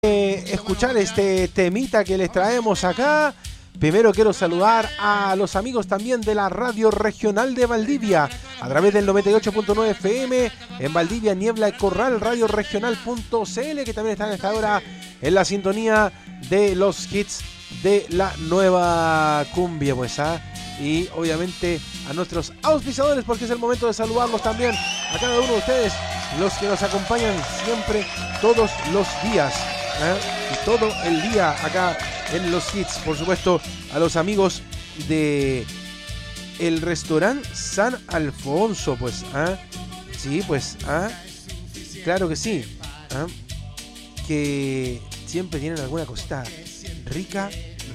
Escuchar este temita que les traemos acá. Primero quiero saludar a los amigos también de la Radio Regional de Valdivia a través del 98.9 FM en Valdivia, Niebla y Corral, radioregional.cl, que también están a esta hora en la sintonía de los hits de la nueva cumbia, pues, y obviamente a nuestros auspiciadores, porque es el momento de saludarlos también a cada uno de ustedes, los que nos acompañan siempre todos los días. Y todo el día acá en los hits, por supuesto, a los amigos de el restaurante San Alfonso, pues, sí, pues, claro que sí, que siempre tienen alguna cosita rica.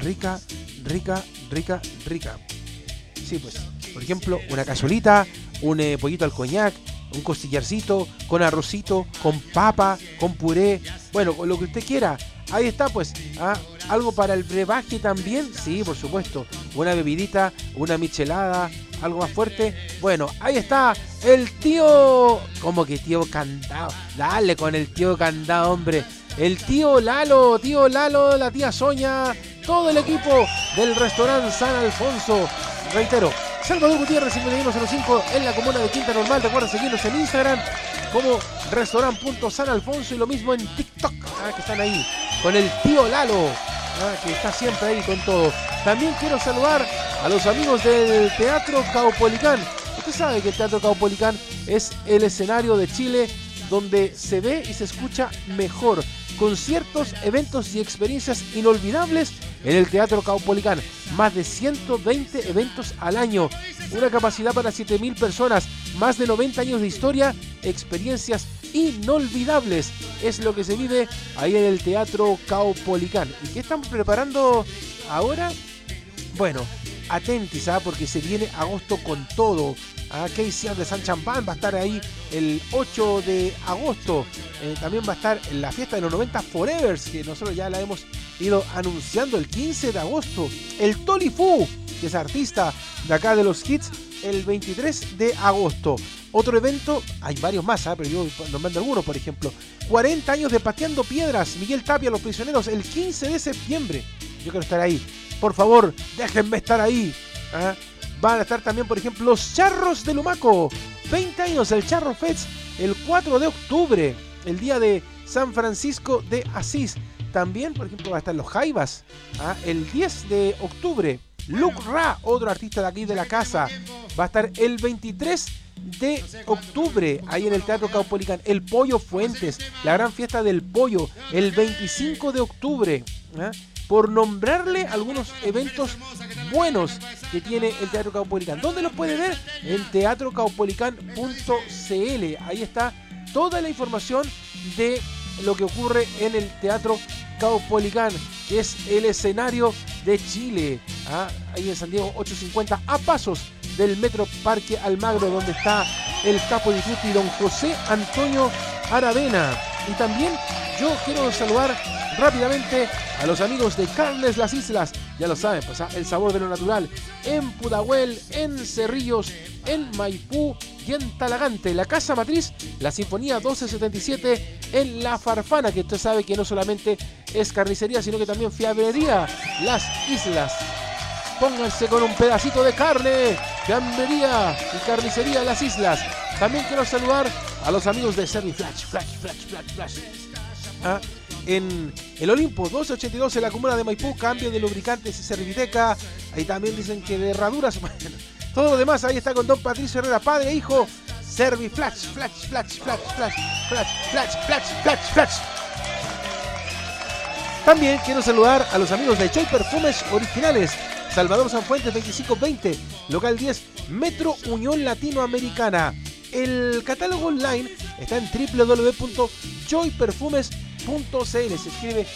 Sí, pues, por ejemplo, una cazuelita, un pollito al coñac, un costillarcito, con arrocito, con papa, con puré, bueno, con lo que usted quiera. Ahí está, pues, algo para el brebaje también, sí, por supuesto, una bebidita, una michelada, algo más fuerte. Bueno, ahí está el tío, ¿cómo que tío Candado? Dale con el tío Candado, hombre. El tío Lalo, la tía Soña, todo el equipo del restaurante San Alfonso. Reitero, Salvador Gutiérrez 5105 en la comuna de Quinta Normal. Recuerda seguirnos en Instagram como restaurant.sanalfonso y lo mismo en TikTok, que están ahí con el tío Lalo, que está siempre ahí con todo. También quiero saludar a los amigos del Teatro Caupolicán. Usted sabe que el Teatro Caupolicán es el escenario de Chile donde se ve y se escucha mejor. Conciertos, eventos y experiencias inolvidables en el Teatro Caupolicán. Más de 120 eventos al año. Una capacidad para 7.000 personas. Más de 90 años de historia. Experiencias inolvidables. Es lo que se vive ahí en el Teatro Caupolicán. ¿Y qué están preparando ahora? Bueno, atentis, porque se viene agosto con todo. Casey de San Champán va a estar ahí el 8 de agosto. También va a estar en la fiesta de los 90 Forevers, que nosotros ya la hemos ido anunciando el 15 de agosto. El Toli Fu, que es artista de acá de los hits, el 23 de agosto. Otro evento, hay varios más, pero yo nombrando algunos, por ejemplo. 40 años de Pateando Piedras, Miguel Tapia, Los Prisioneros, el 15 de septiembre. Yo quiero estar ahí. Por favor, déjenme estar ahí. Van a estar también, por ejemplo, los Charros de Lumaco. 20 años, el Charro Fest, el 4 de octubre, el día de San Francisco de Asís. También, por ejemplo, va a estar los Jaivas, el 10 de octubre. Luke Ra, otro artista de aquí de la casa, va a estar el 23 de octubre, ahí en el Teatro Caupolicán. El Pollo Fuentes, la gran fiesta del pollo, el 25 de octubre. Por nombrarle algunos eventos buenos que tiene el Teatro Caupolicán. ¿Dónde los puede ver? En teatrocaupolicán.cl. Ahí está toda la información de lo que ocurre en el Teatro Caupolicán, que es el escenario de Chile. Ahí en San Diego 850, a pasos del Metro Parque Almagro, donde está el capo de Tutti, don José Antonio Aravena. Y también yo quiero saludar rápidamente a los amigos de Carnes Las Islas. Ya lo saben, pues, el sabor de lo natural en Pudahuel, en Cerrillos, en Maipú y en Talagante. La casa matriz, la Sinfonía 1277 en La Farfana, que usted sabe que no solamente es carnicería, sino que también fiambrería Las Islas. Pónganse con un pedacito de carne, fiambrería y carnicería Las Islas. También quiero saludar a los amigos de Serviflash, Flash. En el Olimpo 1282 en la comuna de Maipú, cambio de lubricantes y Serviteca. Ahí también dicen que de herraduras. Bueno, todo lo demás ahí está con don Patricio Herrera, padre e hijo. Serviflash, Flash. También quiero saludar a los amigos de Joy Perfumes Originales, Salvador Sanfuentes 2520, local 10, Metro Unión Latinoamericana. El catálogo online está en www.joyperfumes.cl. Se escribe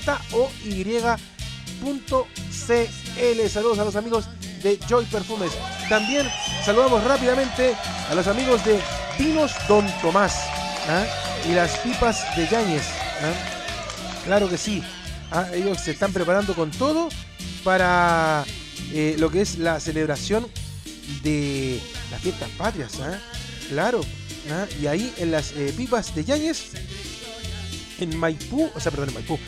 JOY.cl. Saludos a los amigos de Joy Perfumes. También saludamos rápidamente a los amigos de Vinos Don Tomás y las pipas de Yáñez. Claro que sí. Ellos se están preparando con todo para lo que es la celebración de las fiestas patrias. Claro. Y ahí en las pipas de Yáñez en Maipú, o sea, perdón, en Maipú,